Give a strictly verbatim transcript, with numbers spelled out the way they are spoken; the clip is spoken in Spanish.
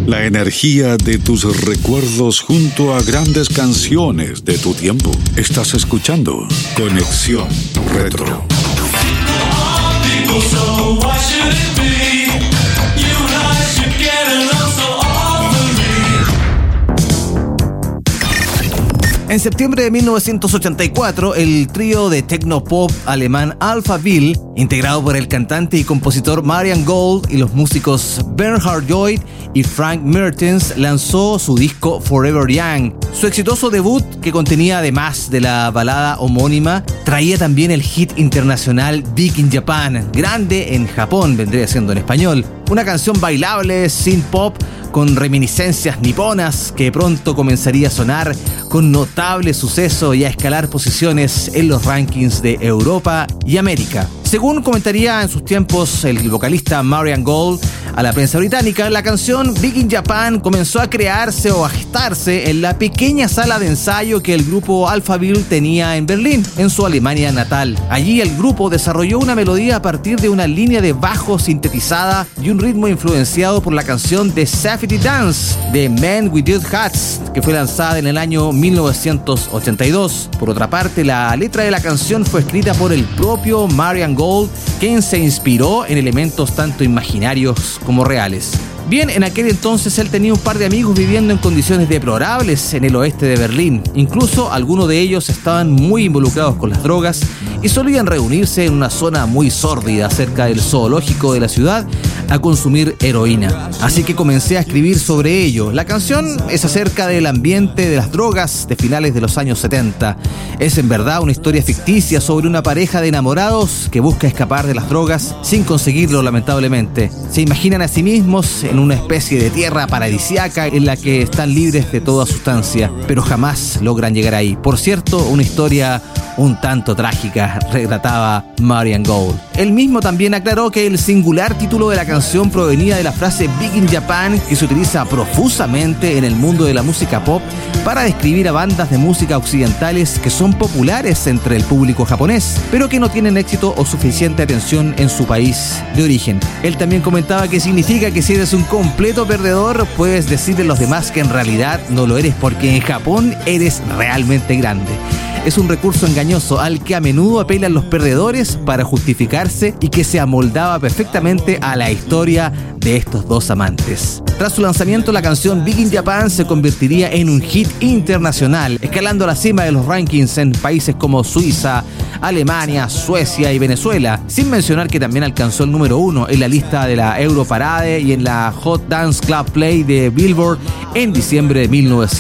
La energía de tus recuerdos junto a grandes canciones de tu tiempo. Estás escuchando Conexión Retro. En septiembre de mil novecientos ochenta y cuatro, el trío de tecno-pop alemán Alphaville, integrado por el cantante y compositor Marian Gold y los músicos Bernhard Joyd y Frank Mertens, lanzó su disco Forever Young. Su exitoso debut, que contenía además de la balada homónima, traía también el hit internacional Big in Japan, grande en Japón, vendría siendo en español. Una canción bailable, synth-pop, con reminiscencias niponas que pronto comenzaría a sonar con notable suceso y a escalar posiciones en los rankings de Europa y América. Según comentaría en sus tiempos el vocalista Marian Gold a la prensa británica, la canción Big in Japan comenzó a crearse o a gestarse en la pequeña sala de ensayo que el grupo Alphaville tenía en Berlín, en su Alemania natal. Allí el grupo desarrolló una melodía a partir de una línea de bajo sintetizada y un ritmo influenciado por la canción The Safety Dance de Men Without Hats, que fue lanzada en el año mil novecientos ochenta y dos. Por otra parte, la letra de la canción fue escrita por el propio Marian Gold, quien se inspiró en elementos tanto imaginarios como reales. Bien, en aquel entonces él tenía un par de amigos viviendo en condiciones deplorables en el oeste de Berlín. Incluso algunos de ellos estaban muy involucrados con las drogas y solían reunirse en una zona muy sórdida cerca del zoológico de la ciudad a consumir heroína. Así que comencé a escribir sobre ello. La canción es acerca del ambiente de las drogas de finales de los años setenta. Es en verdad una historia ficticia sobre una pareja de enamorados que busca escapar de las drogas sin conseguirlo, lamentablemente. Se imaginan a sí mismos en una especie de tierra paradisíaca en la que están libres de toda sustancia, pero jamás logran llegar ahí. Por cierto, una historia un tanto trágica, relataba Marian Gold. Él mismo también aclaró que el singular título de la canción provenía de la frase Big in Japan, que se utiliza profusamente en el mundo de la música pop para describir a bandas de música occidentales que son populares entre el público japonés, pero que no tienen éxito o suficiente atención en su país de origen. Él también comentaba que significa que si eres un completo perdedor, puedes decirle a los demás que en realidad no lo eres, porque en Japón eres realmente grande. Es un recurso engañoso al que a menudo apelan los perdedores para justificarse y que se amoldaba perfectamente a la historia de estos dos amantes. Tras su lanzamiento, la canción Big in Japan se convertiría en un hit internacional, escalando a la cima de los rankings en países como Suiza, Alemania, Suecia y Venezuela, sin mencionar que también alcanzó el número uno en la lista de la Europarade y en la Hot Dance Club Play de Billboard en diciembre de mil novecientos